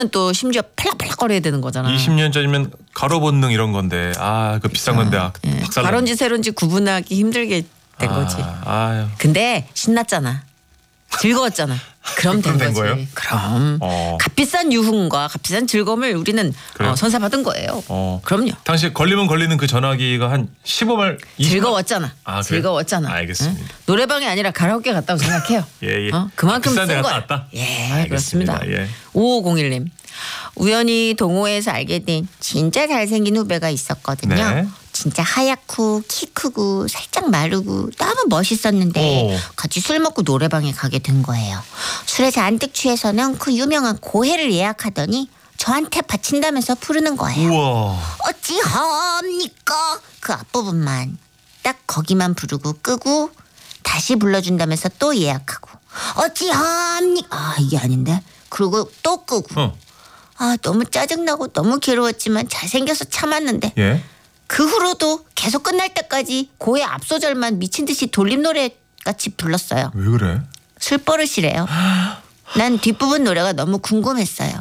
또 심지어 팔락팔락거려야 되는 거잖아. 20년 전이면 가로 본능 이런 건데 그 비싼 건데 박살. 가론지 세론지 구분하기 힘들게 된 거지. 아유. 근데 신났잖아. 즐거웠잖아. 그럼 된 된 거지. 거예요? 그럼 값비싼 유흥과 값비싼 즐거움을 우리는 선사받은 거예요. 그럼요. 당시 걸리면 걸리는 그 전화기가 한 15만 20만. 즐거웠잖아. 그래요? 즐거웠잖아. 알겠습니다. 응? 노래방이 아니라 가라오케 갔다고 생각해요. 예. 그만큼 비싼 데 쓴 갔다 거야. 왔다? 예, 그렇습니다. 예. 5501님. 우연히 동호회에서 알게 된 진짜 잘생긴 후배가 있었거든요. 네. 진짜 하얗고 키 크고 살짝 마르고 너무 멋있었는데 같이 술 먹고 노래방에 가게 된 거예요. 술에 잔뜩 취해서는 그 유명한 고해를 예약하더니 저한테 바친다면서 부르는 거예요. 우와. 어찌합니까? 그 앞부분만 딱 거기만 부르고 끄고 다시 불러준다면서 또 예약하고 어찌합니까? 이게 아닌데? 그리고 또 끄고 너무 짜증나고 너무 괴로웠지만 잘생겨서 참았는데 예. 그 후로도 계속 끝날 때까지 고해 앞소절만 미친 듯이 돌림 노래 같이 불렀어요. 왜 그래? 술버릇이래요. 난 뒷부분 노래가 너무 궁금했어요.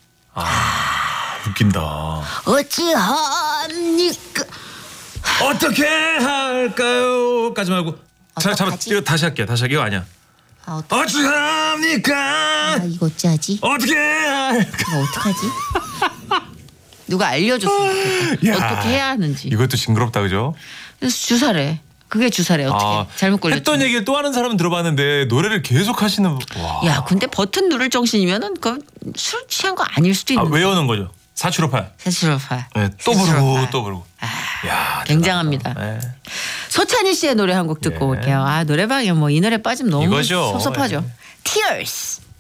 웃긴다. 어찌합니까? 어떻게 할까요? 까지 말고. 어떡하지? 이거 다시 할게. 이거 아니야. 어찌합니까? 이거 어찌하지? 어떻게 할까? 이거 어떡하지? 누가 알려줬으면 좋겠다. 어떻게 해야 하는지. 이것도 징그럽다 그죠? 그래서 주사래. 그게 주사래. 어떻게 잘못 걸렸지. 했던 얘기를 또 하는 사람은 들어봤는데 노래를 계속 하시는. 와. 야, 근데 버튼 누를 정신이면은 술 취한 거 아닐 수도 있는. 외우는 거죠. 4758. 4758. 네, 또 부르고 또 부르고. 야, 굉장합니다. 네. 소찬희 씨의 노래 한 곡 듣고 올게요. 노래방에 뭐 이 노래 빠지면 너무 이거죠. 섭섭하죠. 네. Tears.